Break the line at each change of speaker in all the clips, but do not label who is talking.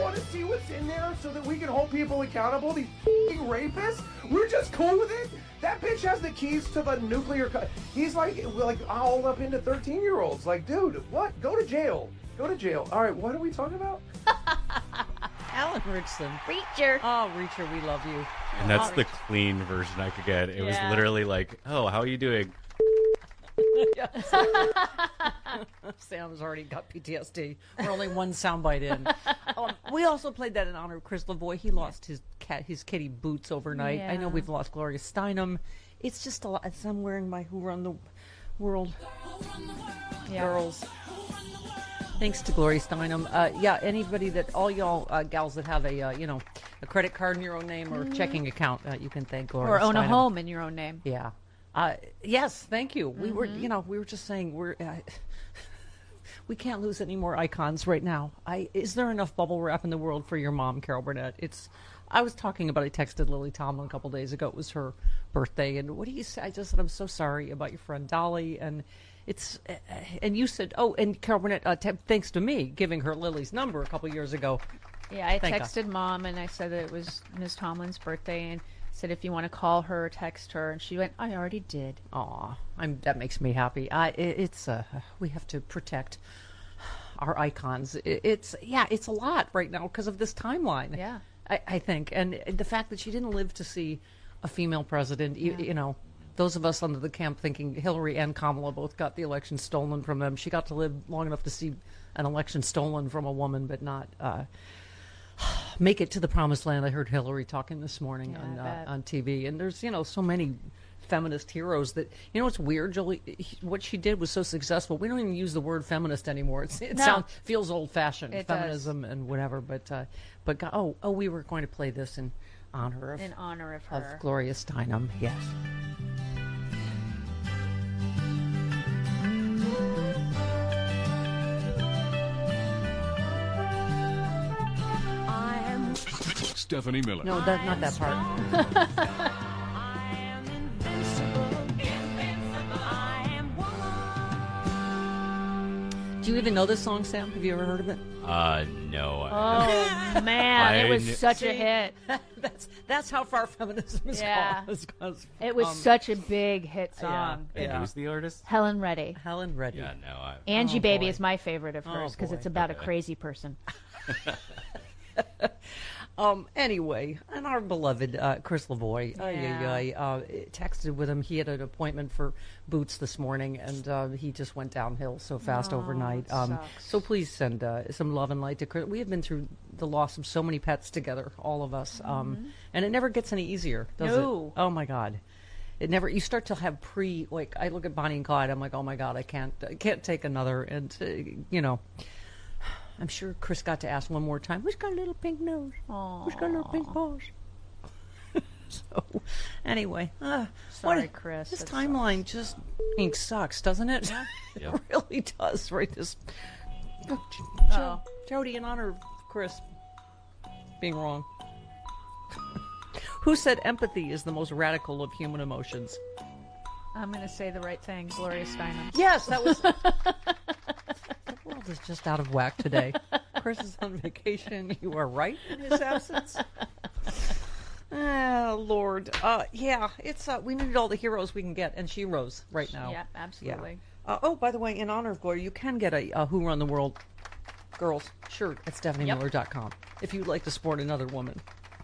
want to see what's in there so that we can hold people accountable? These f***ing rapists? We're just cool with it? That bitch has the keys to the nuclear... He's like all up into 13-year-olds. Like, dude, what? Go to jail. Go to jail. All right, what are we talking about?
Alan Richson.
Reacher.
Oh, Reacher, we love you.
And that's the clean version I could get. It was literally like, oh, how are you doing?
Sam's already got PTSD. We're only one soundbite in. We also played that in honor of Chris Lavoie. He lost his kitty Boots overnight.
Yeah.
I know we've lost Gloria Steinem. It's just a lot. I'm wearing my Who Run the World girls. Thanks to Gloria Steinem. Anybody that, all y'all gals that have a credit card in your own name or checking account, you can thank Gloria
Or own
Steinem.
a home in your own name.
Yeah. Yes, thank you. We were just saying we can't lose any more icons right now. Is there enough bubble wrap in the world for your mom, Carol Burnett? I was talking about, I texted Lily Tomlin a couple days ago. It was her birthday, and what do you say? I just said, I'm so sorry about your friend Dolly, and and you said, oh, and Carol Burnett, thanks to me giving her Lily's number a couple years ago.
Yeah, I texted Mom, and I said that it was Ms. Tomlin's birthday, and said if you want to call her or text her, and she went, I already did.
Aw, that makes me happy. We have to protect our icons. It's a lot right now because of this timeline.
Yeah.
I think, and the fact that she didn't live to see a female president, those of us under the camp thinking Hillary and Kamala both got the election stolen from them. She got to live long enough to see an election stolen from a woman, but not make it to the promised land. I heard Hillary talking this morning on TV, and there's so many feminist heroes that what's weird, Jolie, what she did was so successful. We don't even use the word feminist anymore. Feels old fashioned, feminism and whatever. But we were going to play this in honor of
her,
of Gloria Steinem. Yes.
Stephanie Miller.
No, not that part. Do you even know this song, Sam? Have you ever heard of it?
No.
Oh man, it was such a hit.
That's how far feminism has gone.
It was such a big hit song.
And who's the artist?
Helen Reddy.
Yeah,
no.
Angie Baby is my favorite of hers because it's about a crazy person.
Anyway, and our beloved Chris Lavoie texted with him. He had an appointment for Boots this morning, and he just went downhill so fast overnight. So please send some love and light to Chris. We have been through the loss of so many pets together, all of us, and it never gets any easier, does it? Oh my God. It never. You start to have I look at Bonnie and Clyde. I'm like, oh my God, I can't take another, and I'm sure Chris got to ask one more time, who's got a little pink nose?
Aww.
Who's got little pink paws? So, anyway.
Sorry, Chris.
This timeline just sucks, doesn't it?
Yeah.
It really does, right? Jody, in honor of Chris being wrong. Who said empathy is the most radical of human emotions?
I'm going to say the right thing, Gloria Steinem.
Yes, that was... The world is just out of whack today. Chris is on vacation. You are right in his absence. Oh, Lord. It's we needed all the heroes we can get, and she rose right now.
Yeah, absolutely.
Yeah. By the way, in honor of Gloria, you can get a Who Run the World Girls shirt at StephanieMiller.com if you'd like to support another woman.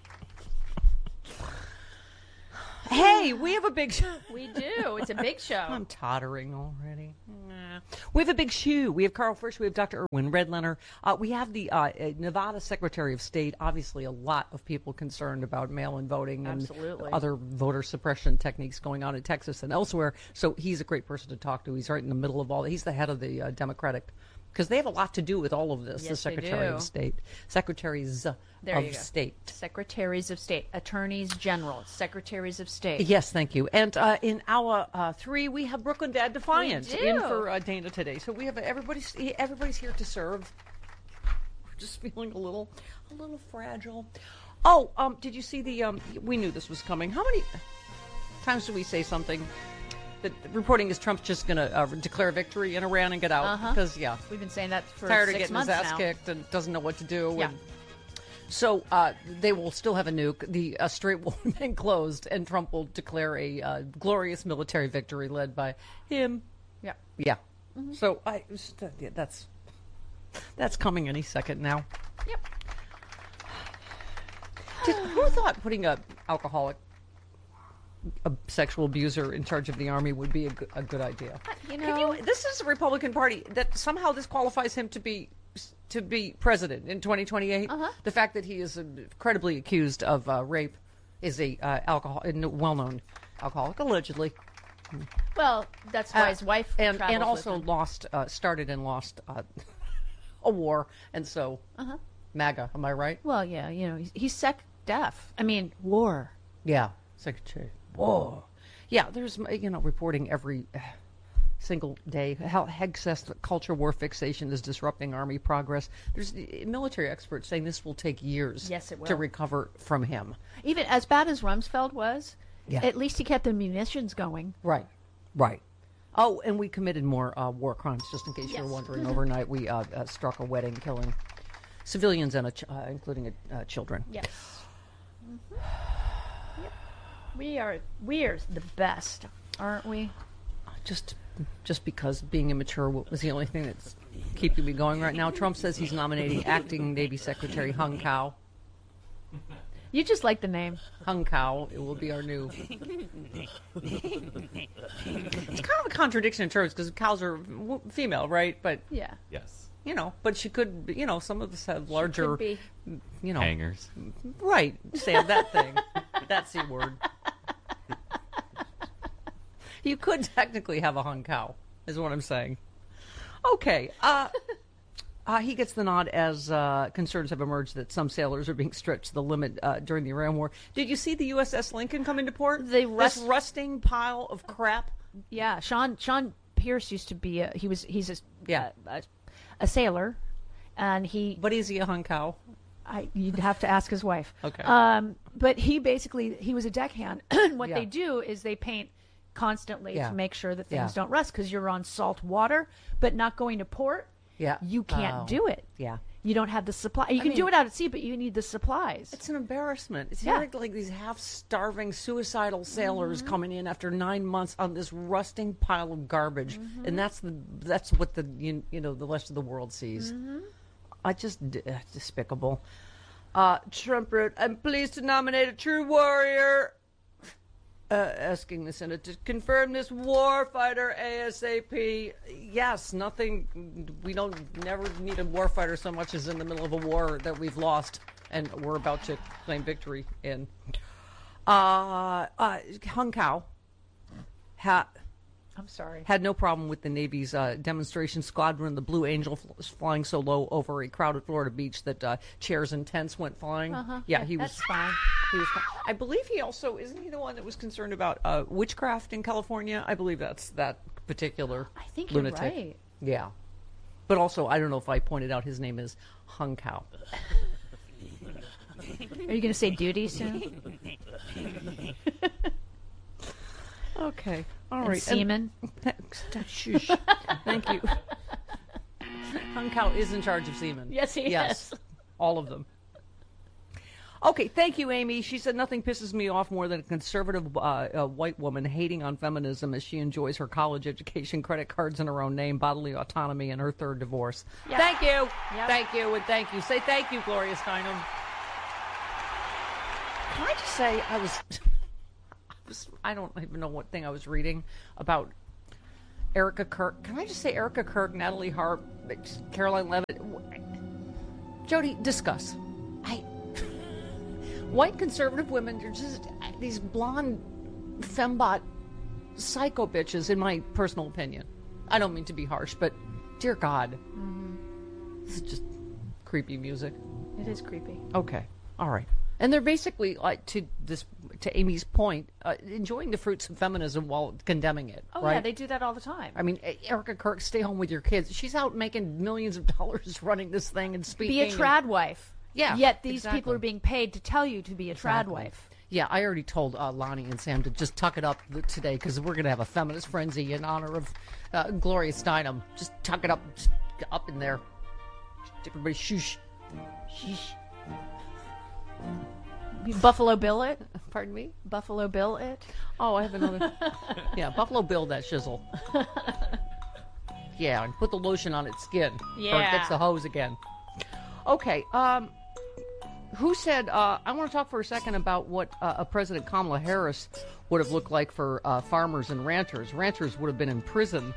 Hey, we have a big show.
We do. It's a big show.
I'm tottering already. Nah. We have a big shoe. We have Carl Frisch. We have Dr. Erwin Redlener. We have the Nevada Secretary of State. Obviously, a lot of people concerned about mail-in voting and other voter suppression techniques going on in Texas and elsewhere. So he's a great person to talk to. He's right in the middle of all that. He's the head of the Democratic, because they have a lot to do with all of this.
Yes,
the Secretary of State. Secretaries of State.
Secretaries of State. Attorneys General. Secretaries of State.
Yes, thank you. And in hour 3, we have Brooklyn Dad Defiant in for Dana today. So we have everybody's here to serve. We're just feeling a little fragile. Oh, did you see we knew this was coming. How many times do we say something? The reporting is Trump's just going to declare victory in Iran and get out because
we've been saying that for
tired
6
of getting
months
his ass
now.
kicked and doesn't know what to do.
Yeah.
So they will still have a nuke. The strait will remain closed, and Trump will declare a glorious military victory led by him.
Yeah.
Yeah. So that's coming any second now.
Yep.
Who thought putting a sexual abuser in charge of the army would be a good idea? This is the Republican Party that somehow this qualifies him to be president in 2028. The fact that he is credibly accused of rape is a well-known alcoholic, allegedly.
Well, that's why his wife
and
travels with
also
him.
started and lost a war, and so MAGA. Am I right?
Well, yeah, he's sec deaf. I mean, war.
Yeah, Secretary. War. Yeah, there's reporting every single day how Hegseth culture war fixation is disrupting army progress. There's military experts saying this will take years.
Yes, it will.
To recover from him.
Even as bad as Rumsfeld was,
Yeah.
at least he kept the munitions going.
Right. Oh, and we committed more war crimes. Just in case you're
Yes.
wondering, overnight we struck a wedding, killing civilians and including children.
Yes. Yep. We are the best, aren't we?
Just because being immature was the only thing that's keeping me going right now. Trump says he's nominating acting Navy Secretary Hung Kao.
You just like the name.
Hung Kao. It will be our new. It's kind of a contradiction in terms because cows are female, right? But
Yeah.
Yes.
but she could. Some of us have larger.
Could be.
Hangers.
Right, Sam. That thing. That C word. You could technically have a hung cow, is what I'm saying. Okay. He gets the nod as concerns have emerged that some sailors are being stretched to the limit during the Iran war. Did you see the USS Lincoln come into port? This rusting pile of crap.
Yeah. Sean Pierce used to be he's a sailor, and he.
But is he a hung cow?
You'd have to ask his wife.
Okay.
But he was a deckhand. What they do is they paint constantly to make sure that things don't rust because you're on salt water, but not going to port.
Yeah.
You can't do it.
Yeah.
You don't have the supply. You can do it out at sea, but you need the supplies.
It's an embarrassment. It's
Yeah.
like these half-starving, suicidal sailors coming in after 9 months on this rusting pile of garbage, and that's what the the rest of the world sees. I just despicable. Trump wrote, "I'm pleased to nominate a true warrior." Asking the Senate to confirm this war fighter ASAP. Yes, nothing. We never need a war fighter so much as in the middle of a war that we've lost and we're about to claim victory in. Hung Kao
I'm sorry.
had no problem with the Navy's demonstration squadron, the Blue Angel, flying so low over a crowded Florida beach that chairs and tents went flying. Yeah, he was
That's fine.
He was fine. I believe he also isn't he the one that was concerned about witchcraft in California? I believe that's that particular
I think
lunatic.
you're right.
Yeah, but also I don't know if I pointed out his name is Hung Kao.
Are you going to say duty soon?
Okay, all
And
right.
semen?
Shush. Thank you. Hung Kao is in charge of semen.
Yes, he is.
All of them. Okay, thank you, Amy. She said, nothing pisses me off more than a conservative white woman hating on feminism as she enjoys her college education, credit cards in her own name, bodily autonomy, and her third divorce.
Yep.
Thank you.
Yep.
Thank you, and thank you. Say thank you, Gloria Steinem. Can I just say, I don't even know what thing I was reading about Erica Kirk. Can I just say Erica Kirk, Natalie Harp, Caroline Levitt? Jody, discuss. White conservative women are just these blonde fembot psycho bitches, in my personal opinion. I don't mean to be harsh, but dear God. This is just creepy music.
It is creepy.
Okay. All right. And they're basically, like, to Amy's point, enjoying the fruits of feminism while condemning it.
Oh,
right?
yeah, they do that all the time.
I mean, Erica Kirk, stay home with your kids. She's out making millions of dollars running this thing and speaking.
Be a trad wife.
Yeah,
Yet these
exactly.
people are being paid to tell you to be a trad wife.
Yeah, I already told Lonnie and Sam to just tuck it up today because we're going to have a feminist frenzy in honor of Gloria Steinem. Just tuck it up, just up in there. Everybody shush. Shush.
Buffalo Bill it?
Pardon me?
Buffalo Bill it?
Oh, I have another. Yeah, Buffalo Bill that shizzle. Yeah, and put the lotion on its skin. Or it gets the hose again. Okay, who said, I want to talk for a second about what a President Kamala Harris would have looked like for farmers and ranchers. Ranchers would have been in prison.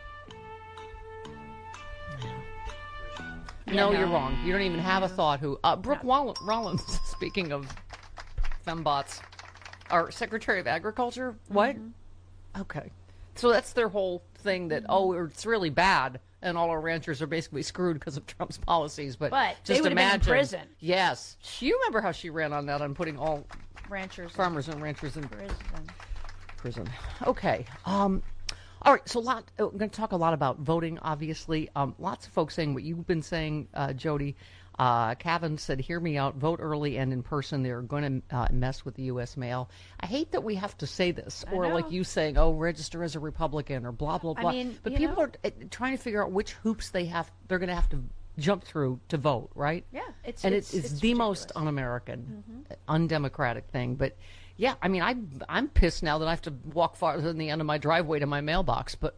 No, you're wrong. You don't even have a thought who. Brooke Rollins, speaking of fembots, our Secretary of Agriculture. What? Okay. So that's their whole thing that, it's really bad, and all our ranchers are basically screwed because of Trump's policies. But
they
just
would have been in prison.
Yes. You remember how she ran on that, on putting all
ranchers,
farmers and ranchers in
prison.
Okay. All right, so we're going to talk a lot about voting, obviously. Lots of folks saying what you've been saying, Jody. Cavan said, hear me out, vote early and in person. They're going to mess with the U.S. mail. I hate that we have to say this, or like you saying, register as a Republican, or blah, blah, blah.
I mean,
but people are trying to figure out which hoops they're going to have to jump through to vote, right?
Yeah. It's
the
ridiculous.
most un-American, undemocratic thing. But yeah, I mean, I'm pissed now that I have to walk farther than the end of my driveway to my mailbox. But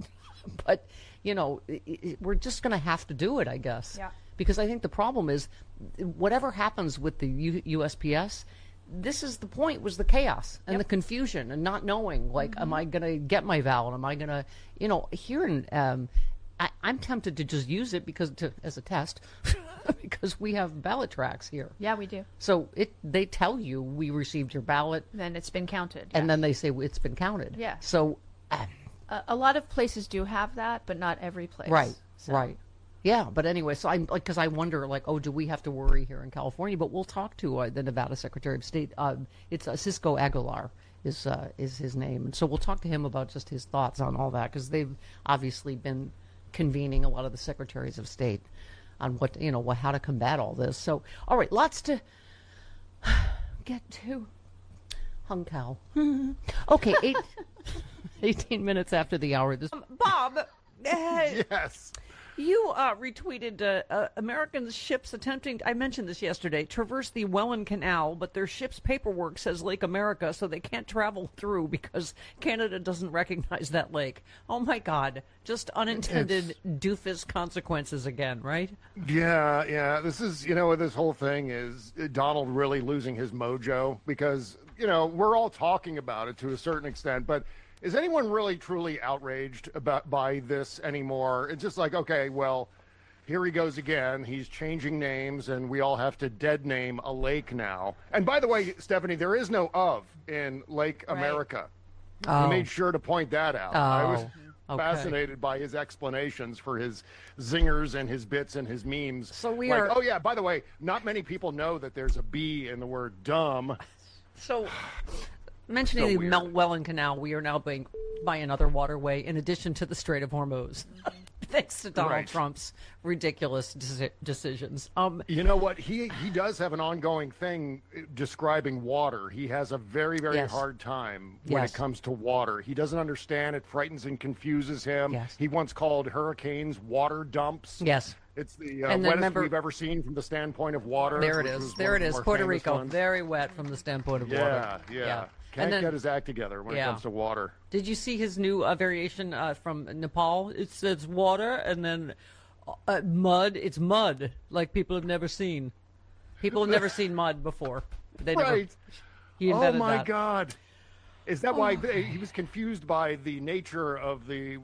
we're just going to have to do it, I guess.
Yeah.
Because I think the problem is, whatever happens with the USPS, this is the point, was the chaos and the confusion and not knowing, like, am I going to get my ballot? Am I going to, here in, I'm tempted to just use it as a test because we have ballot tracks here.
Yeah, we do.
So they tell you we received your ballot.
Then it's been counted.
And then they say it's been counted.
Yeah.
So
a lot of places do have that, but not every place.
Right, right. Yeah, but anyway, so I'm like, because I wonder, like, do we have to worry here in California? But we'll talk to the Nevada Secretary of State. It's Cisco Aguilar is his name, and so we'll talk to him about just his thoughts on all that, because they've obviously been convening a lot of the secretaries of state on how to combat all this. So, all right, lots to get to. Hung cow. Okay, 18 minutes after the hour. Bob.
Yes.
You retweeted American ships attempting, I mentioned this yesterday, traverse the Welland Canal, but their ship's paperwork says Lake America, so they can't travel through because Canada doesn't recognize that lake. Oh, my God. Just unintended doofus consequences again, right?
Yeah. This is, this whole thing is Donald really losing his mojo because, we're all talking about it to a certain extent, but is anyone really truly outraged by this anymore? It's just like, okay, well, here he goes again. He's changing names, and we all have to dead name a lake now. And by the way, Stephanie, there is no of in Lake America.
Oh.
He made sure to point that out.
Oh.
I was fascinated by his explanations for his zingers and his bits and his memes.
So we
like,
are...
oh, yeah, by the way, not many people know that there's a B in the word dumb.
So... Mentioning the Welland Canal, we are now being by another waterway in addition to the Strait of Hormuz, thanks to Donald Trump's ridiculous decisions.
You know what? He does have an ongoing thing describing water. He has a very, very hard time when it comes to water. He doesn't understand. It frightens and confuses him.
Yes.
He once called hurricanes water dumps.
Yes.
It's the wettest we've ever seen from the standpoint of water.
There it is. There it is. Puerto Rico.
Ones.
Very wet from the standpoint of water.
Yeah. Can't get his act together when it comes to water.
Did you see his new variation from Nepal? It says water and then mud. It's mud, like people have never seen. People have never seen mud before. He invented that.
God. Is that why he was confused by the nature of the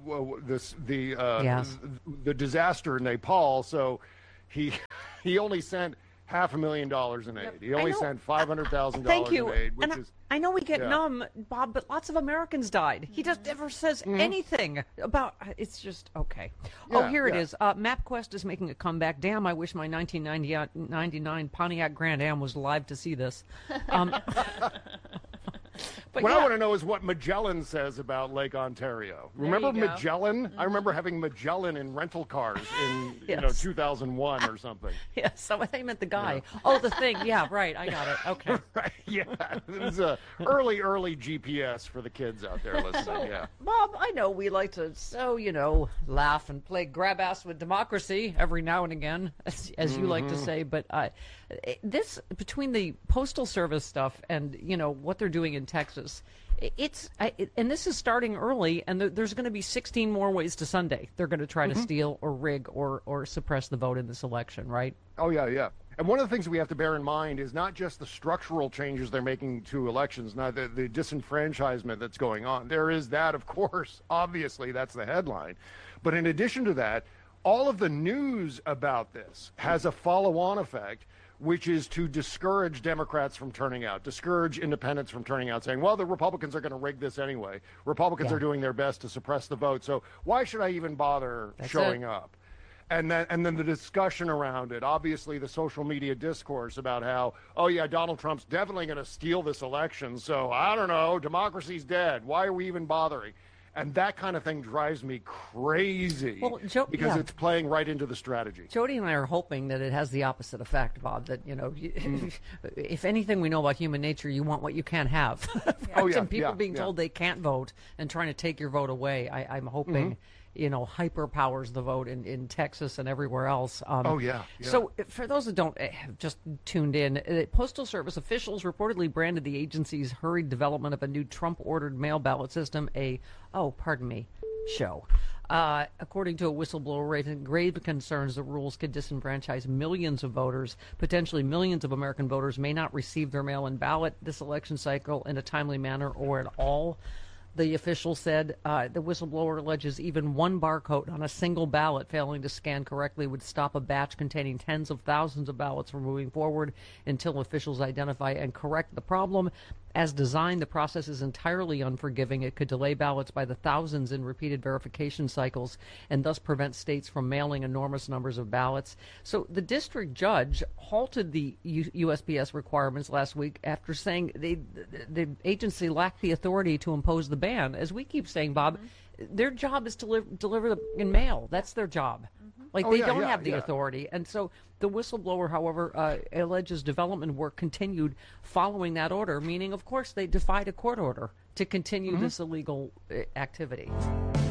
disaster in Nepal? So he only sent $500,000 in aid. He only sent $500,000 in aid, which is.
I know we get numb, Bob, but lots of Americans died. He just never says anything about. It's just okay. Here it is. MapQuest is making a comeback. Damn, I wish my 1999 Pontiac Grand Am was live to see this. But
what I want to know is what Magellan says about Lake Ontario. Remember Magellan? I remember having Magellan in rental cars in 2001 or something.
Yeah, so they meant the guy. Oh, the thing. Yeah, right. I got it. Okay.
Right, yeah. It was a early GPS for the kids out there listening. Yeah.
Bob, I know we like to laugh and play grab ass with democracy every now and again, as you like to say, but this, between the Postal Service stuff and what they're doing in Texas, and this is starting early, and there's going to be 16 more ways to Sunday. They're going to try to steal or rig or suppress the vote in this election, right?
Oh, yeah. And one of the things we have to bear in mind is not just the structural changes they're making to elections, not the disenfranchisement that's going on. There is that, of course. Obviously, that's the headline. But in addition to that, all of the news about this has a follow-on effect, which is to discourage Democrats from turning out, discourage independents from turning out, saying, well, the Republicans are going to rig this anyway. Republicans are doing their best to suppress the vote, so why should I even bother showing up? And then the discussion around it, obviously the social media discourse about how, Donald Trump's definitely going to steal this election, so I don't know, democracy's dead. Why are we even bothering? And that kind of thing drives me crazy because it's playing right into the strategy.
Jody and I are hoping that it has the opposite effect, Bob, that, if anything we know about human nature, you want what you can't have. And people being told they can't vote and trying to take your vote away, I'm hoping hyperpowers the vote in Texas and everywhere else. So for those that don't have just tuned in, Postal Service officials reportedly branded the agency's hurried development of a new Trump-ordered mail ballot system show. According to a whistleblower raising grave concerns, the rules could disenfranchise millions of voters. Potentially millions of American voters may not receive their mail-in ballot this election cycle in a timely manner or at all. The official said the whistleblower alleges even one barcode on a single ballot failing to scan correctly would stop a batch containing tens of thousands of ballots from moving forward until officials identify and correct the problem. As designed, the process is entirely unforgiving. It could delay ballots by the thousands in repeated verification cycles and thus prevent states from mailing enormous numbers of ballots. So the district judge halted the USPS requirements last week after saying the agency lacked the authority to impose the ban. As we keep saying, Bob, their job is to deliver in mail. That's their job. They don't have the authority. And so the whistleblower, however, alleges development work continued following that order, meaning, of course, they defied a court order to continue this illegal activity.